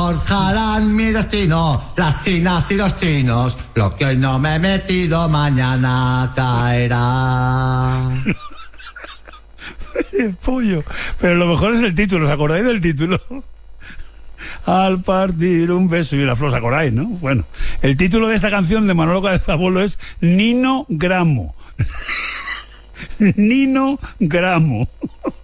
forjarán mi destino, las chinas y los chinos. Lo que hoy no me he metido, mañana caerá. El pollo. Pero lo mejor es el título, ¿os acordáis del título? Al partir un beso y una flor, ¿os acordáis, no? Bueno, el título de esta canción de Manolo Cabezabolo es Nino Gramo. Nino Gramo.